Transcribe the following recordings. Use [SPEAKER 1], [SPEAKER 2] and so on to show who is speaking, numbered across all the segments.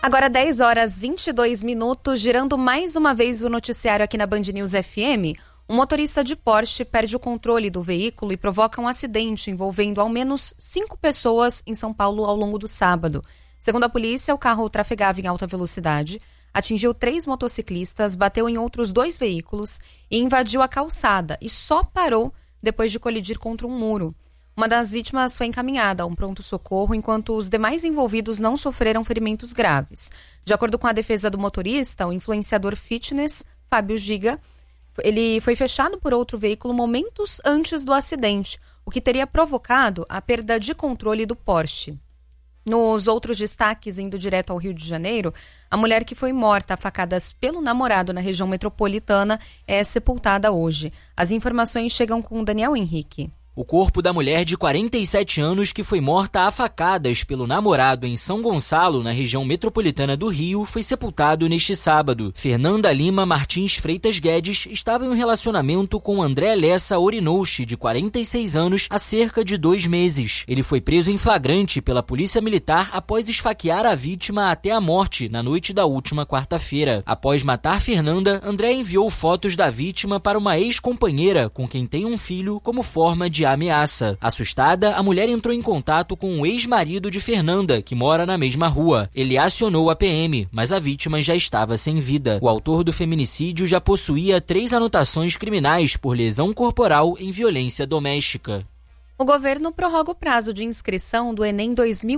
[SPEAKER 1] Agora 10 horas 22 minutos, girando mais uma vez o noticiário aqui na Band News FM. Um motorista de Porsche perde o controle do veículo e provoca um acidente envolvendo ao menos 5 pessoas em São Paulo ao longo do sábado. Segundo a polícia, o carro trafegava em alta velocidade, atingiu 3 motociclistas, bateu em outros 2 veículos e invadiu a calçada e só parou depois de colidir contra um muro. Uma das vítimas foi encaminhada a um pronto-socorro, enquanto os demais envolvidos não sofreram ferimentos graves. De acordo com a defesa do motorista, o influenciador fitness, Fábio Giga, ele foi fechado por outro veículo momentos antes do acidente, o que teria provocado a perda de controle do Porsche. Nos outros destaques, indo direto ao Rio de Janeiro, a mulher que foi morta a facadas pelo namorado na região metropolitana é sepultada hoje. As informações chegam com Daniel Henrique.
[SPEAKER 2] O corpo da mulher de 47 anos que foi morta a facadas pelo namorado em São Gonçalo, na região metropolitana do Rio, foi sepultado neste sábado. Fernanda Lima Martins Freitas Guedes estava em um relacionamento com André Lessa Orinouchi, de 46 anos, há cerca de 2 meses. Ele foi preso em flagrante pela Polícia Militar após esfaquear a vítima até a morte na noite da última quarta-feira. Após matar Fernanda, André enviou fotos da vítima para uma ex-companheira com quem tem um filho como forma de ameaça. Assustada, a mulher entrou em contato com o ex-marido de Fernanda, que mora na mesma rua. Ele acionou a PM, mas a vítima já estava sem vida. O autor do feminicídio já possuía 3 anotações criminais por lesão corporal em violência doméstica.
[SPEAKER 1] O governo prorroga o prazo de inscrição do Enem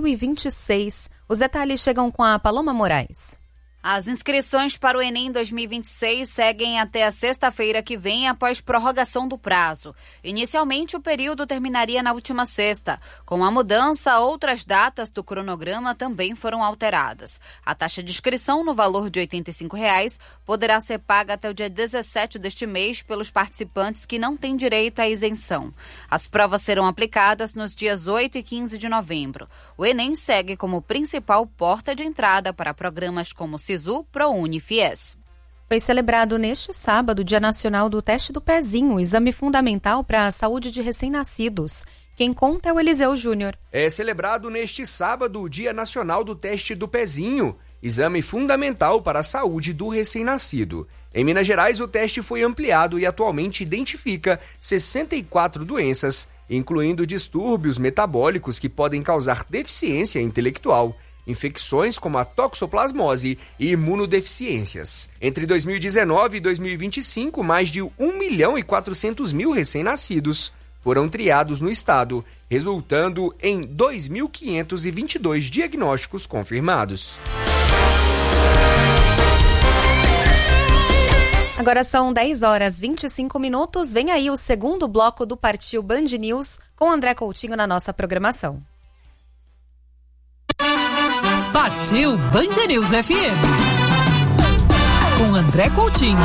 [SPEAKER 1] 2026. Os detalhes chegam com a Paloma Moraes.
[SPEAKER 3] As inscrições para o Enem 2026 seguem até a sexta-feira que vem, após prorrogação do prazo. Inicialmente, o período terminaria na última sexta. Com a mudança, outras datas do cronograma também foram alteradas. A taxa de inscrição, no valor de R$ 85,00, poderá ser paga até o dia 17 deste mês pelos participantes que não têm direito à isenção. As provas serão aplicadas nos dias 8 e 15 de novembro. O Enem segue como principal porta de entrada para programas como SISU, ProUni e FIES.
[SPEAKER 1] Foi celebrado neste sábado o Dia Nacional do Teste do Pezinho, exame fundamental para a saúde de recém-nascidos. Quem conta é o Eliseu Júnior.
[SPEAKER 4] É celebrado neste sábado o Dia Nacional do Teste do Pezinho, exame fundamental para a saúde do recém-nascido. Em Minas Gerais, o teste foi ampliado e atualmente identifica 64 doenças, incluindo distúrbios metabólicos que podem causar deficiência intelectual, infecções como a toxoplasmose e imunodeficiências. Entre 2019 e 2025, mais de 1.400.000 recém-nascidos foram triados no estado, resultando em 2.522 diagnósticos confirmados.
[SPEAKER 1] Agora são 10 horas 25 minutos. Vem aí o segundo bloco do Partiu Band News com André Coutinho na nossa programação.
[SPEAKER 5] Partiu Band News FM com André Coutinho.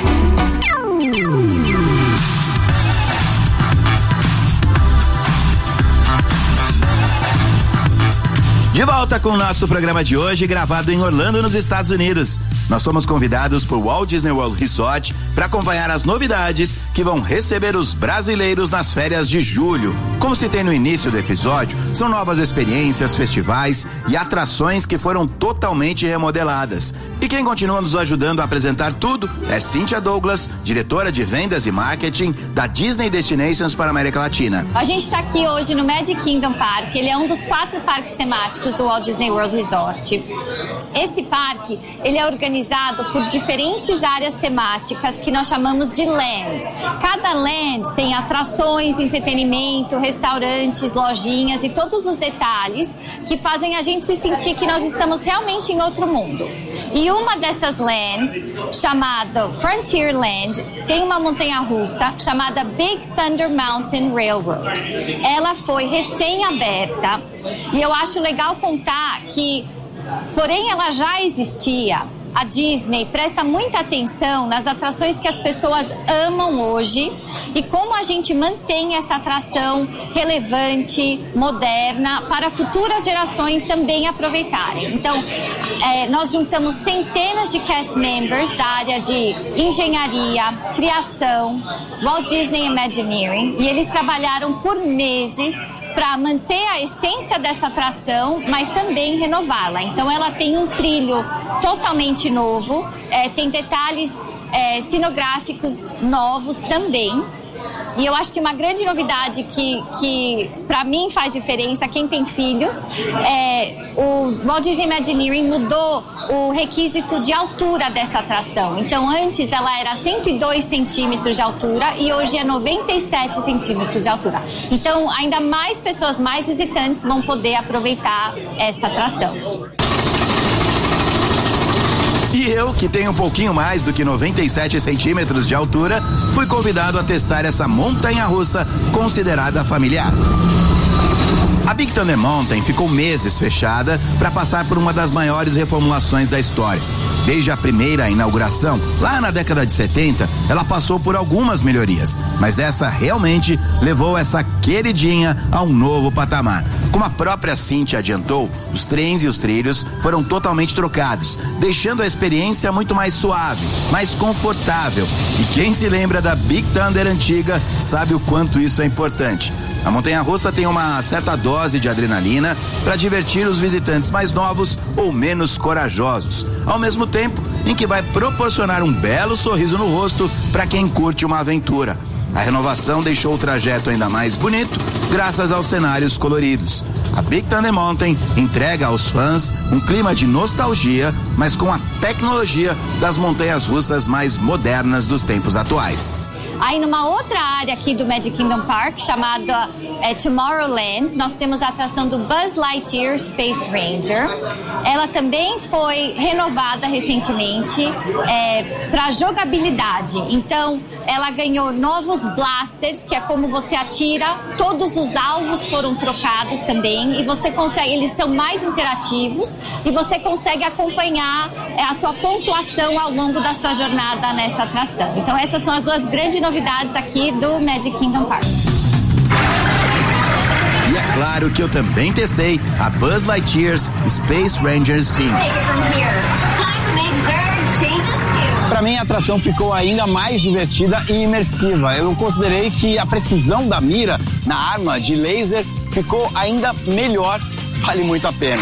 [SPEAKER 6] De volta com o nosso programa de hoje, gravado em Orlando, nos Estados Unidos. Nós somos convidados por Walt Disney World Resort para acompanhar as novidades que vão receber os brasileiros nas férias de julho. Como citei no início do episódio, são novas experiências, festivais e atrações que foram totalmente remodeladas. E quem continua nos ajudando a apresentar tudo é Cynthia Douglas, diretora de vendas e marketing da Disney Destinations para a América Latina.
[SPEAKER 7] A gente está aqui hoje no Magic Kingdom Park. Ele é um dos 4 parques temáticos do Walt Disney World Resort. Esse parque, ele é organizado por diferentes áreas temáticas que nós chamamos de land. Cada land tem atrações, entretenimento, restaurantes, lojinhas e todos os detalhes que fazem a gente se sentir que nós estamos realmente em outro mundo. E uma dessas lands, chamada Frontierland, tem uma montanha-russa chamada Big Thunder Mountain Railroad. Ela foi recém-aberta e eu acho legal contar que, porém, ela já existia. A Disney presta muita atenção nas atrações que as pessoas amam hoje e como a gente mantém essa atração relevante, moderna, para futuras gerações também aproveitarem. Então, nós juntamos centenas de cast members da área de engenharia, criação, Walt Disney Imagineering, e eles trabalharam por meses para manter a essência dessa atração, mas também renová-la. Então ela tem um trilho totalmente novo, tem detalhes cenográficos novos também. E eu acho que uma grande novidade que para mim faz diferença, quem tem filhos, o Walt Disney Imagineering mudou o requisito de altura dessa atração. Então antes ela era 102 centímetros de altura e hoje é 97 centímetros de altura. Então ainda mais pessoas, mais visitantes vão poder aproveitar essa atração.
[SPEAKER 6] E eu, que tenho um pouquinho mais do que 97 centímetros de altura, fui convidado a testar essa montanha-russa considerada familiar. A Big Thunder Mountain ficou meses fechada para passar por uma das maiores reformulações da história. Desde a primeira inauguração, lá na década de 70, ela passou por algumas melhorias, mas essa realmente levou essa queridinha a um novo patamar. Como a própria Cynthia adiantou, os trens e os trilhos foram totalmente trocados, deixando a experiência muito mais suave, mais confortável. E quem se lembra da Big Thunder antiga sabe o quanto isso é importante. A montanha-russa tem uma certa dose de adrenalina para divertir os visitantes mais novos ou menos corajosos, ao mesmo tempo em que vai proporcionar um belo sorriso no rosto para quem curte uma aventura. A renovação deixou o trajeto ainda mais bonito, graças aos cenários coloridos. A Big Thunder Mountain entrega aos fãs um clima de nostalgia, mas com a tecnologia das montanhas russas mais modernas dos tempos atuais.
[SPEAKER 7] Aí numa outra área aqui do Magic Kingdom Park, chamada Tomorrowland, nós temos a atração do Buzz Lightyear Space Ranger. Ela também foi renovada recentemente para jogabilidade. Então, ela ganhou novos blasters, que é como você atira. Todos os alvos foram trocados também e você consegue, eles são mais interativos e você consegue acompanhar a sua pontuação ao longo da sua jornada nessa atração. Então, essas são as duas grandes novidades aqui do Magic Kingdom Park.
[SPEAKER 6] E é claro que eu também testei a Buzz Lightyear's Space Ranger Spin.
[SPEAKER 8] Para mim a atração ficou ainda mais divertida e imersiva. Eu considerei que a precisão da mira na arma de laser ficou ainda melhor. Vale muito a pena.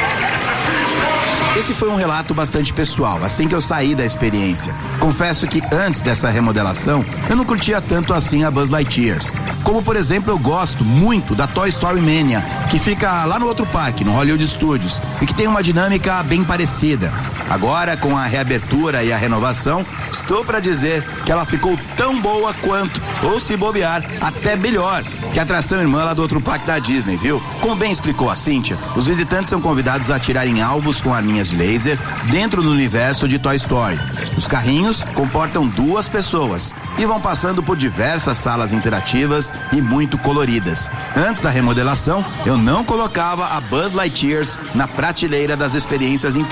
[SPEAKER 6] Esse foi um relato bastante pessoal, assim que eu saí da experiência. Confesso que antes dessa remodelação, eu não curtia tanto assim a Buzz Lightyear. Como, por exemplo, eu gosto muito da Toy Story Mania, que fica lá no outro parque, no Hollywood Studios, e que tem uma dinâmica bem parecida. Agora, com a reabertura e a renovação, estou para dizer que ela ficou tão boa quanto, ou se bobear, até melhor que a atração irmã lá do outro parque da Disney, viu? Como bem explicou a Cynthia, os visitantes são convidados a atirarem alvos com arminhas de laser dentro do universo de Toy Story. Os carrinhos comportam 2 pessoas e vão passando por diversas salas interativas e muito coloridas. Antes da remodelação, eu não colocava a Buzz Lightyear na prateleira das experiências